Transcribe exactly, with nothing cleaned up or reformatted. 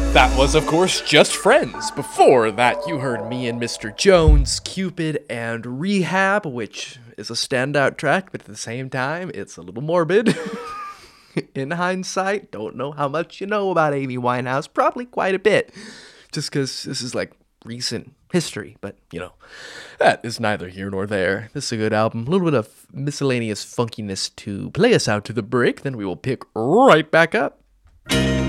That was, of course, Just Friends. Before that, you heard me and Mister Jones, Cupid, and Rehab, which is a standout track, but at the same time, it's a little morbid. In hindsight, don't know how much you know about Amy Winehouse. Probably quite a bit, just because this is like recent history, but you know, that is neither here nor there. This is a good album. A little bit of miscellaneous funkiness to play us out to the break, then we will pick right back up.